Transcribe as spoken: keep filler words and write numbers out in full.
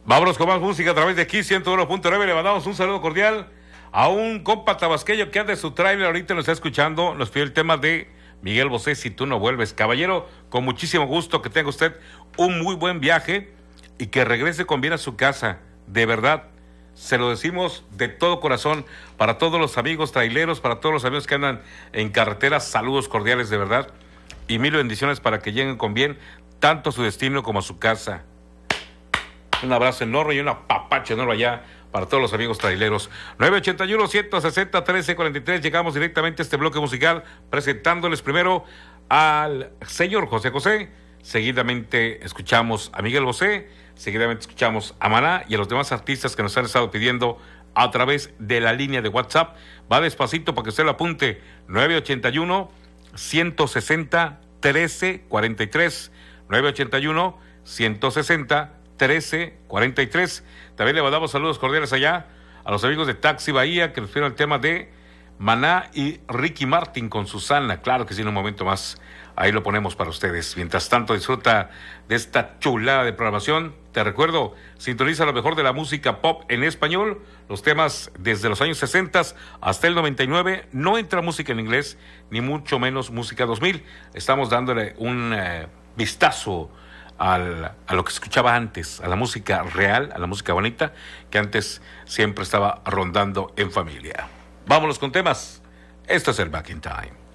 Vámonos con más música a través de aquí, ciento uno punto nueve. Le mandamos un saludo cordial a un compa tabasqueño que anda en su trailer, ahorita nos está escuchando, nos pidió el tema de Miguel Bosé, Si tú no vuelves. Caballero, con muchísimo gusto, que tenga usted un muy buen viaje y que regrese con bien a su casa, de verdad, se lo decimos de todo corazón, para todos los amigos traileros, para todos los amigos que andan en carretera, saludos cordiales de verdad, y mil bendiciones para que lleguen con bien, tanto a su destino como a su casa. Un abrazo enorme y un apapacho enorme allá para todos los amigos traileros. nueve ochenta y uno, ciento sesenta, trece cuarenta y tres. Llegamos directamente a este bloque musical presentándoles primero al señor José José. Seguidamente escuchamos a Miguel Bosé. Seguidamente escuchamos a Maná y a los demás artistas que nos han estado pidiendo a través de la línea de WhatsApp. Va despacito para que usted lo apunte. nueve ochenta y uno, ciento sesenta, trece cuarenta y tres. nueve ochenta y uno, ciento sesenta, trece cuarenta y tres. También le mandamos saludos cordiales allá a los amigos de Taxi Bahía que nos pidieron el tema de Maná y Ricky Martin con Susana. Claro que sí, en un momento más ahí lo ponemos para ustedes. Mientras tanto, disfruta de esta chulada de programación. Te recuerdo, sintoniza lo mejor de la música pop en español, los temas desde los años sesenta hasta el noventa y nueve. No entra música en inglés, ni mucho menos música dos mil. Estamos dándole un eh, vistazo Al, a lo que escuchaba antes, a la música real, a la música bonita, que antes siempre estaba rondando en familia. Vámonos con temas. Esto es el Back in Time.